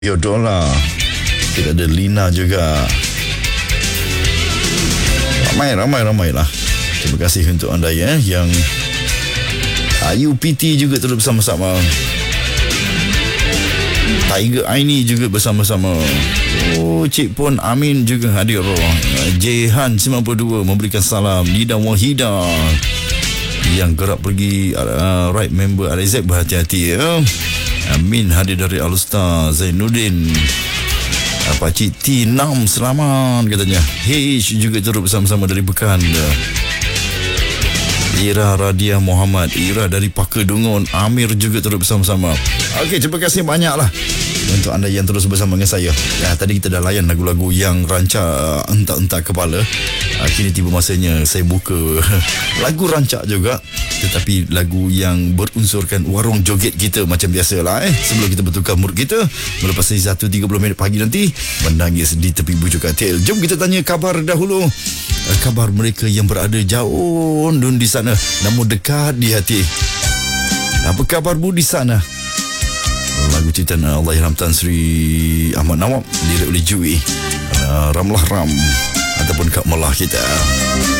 Yodola. Kita ada Lina juga. Ramai lah. Terima kasih untuk anda yang UPT juga terus bersama-sama. Tiger Aini juga bersama-sama. Cik Pon Amin juga hadir. Jehan 92 memberikan salam. Nida Wahida yang kerap pergi right member RZ, berhati-hati ya. Amin hadir dari Alustar. Zainuddin, Pakcik T6 selamat katanya. H juga terus bersama-sama dari Pekan. Ira Radiah Muhammad, Ira dari Pakadungun, Amir juga terus bersama-sama. Okey, terima kasih banyaklah untuk anda yang terus bersama dengan saya. Tadi kita dah layan lagu-lagu yang rancak entak-entak kepala. Kini tiba masanya saya buka lagu rancak juga, tetapi lagu yang berunsurkan warung joget kita macam biasalah sebelum kita bertukar mood kita melepas 1:30 pagi nanti menangis di tepi bujur katil. Jom kita tanya kabar dahulu. Kabar mereka yang berada jauh di sana namun dekat di hati. Apa kabarmu di sana? Lagu ciptaan Allahyarham Tan Sri Ahmad Nawab, lirik oleh Jui, Ramlah Ram ataupun Kak Melah kita.